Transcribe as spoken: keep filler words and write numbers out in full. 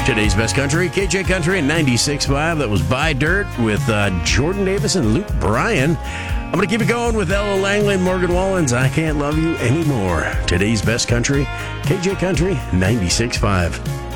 Today's Best Country, K J Country and ninety-six point five. That was Buy Dirt with uh, Jordan Davis and Luke Bryan. I'm going to keep it going with Ella Langley and Morgan Wallen's I Can't Love You Anymore. Today's Best Country, K J Country ninety-six point five.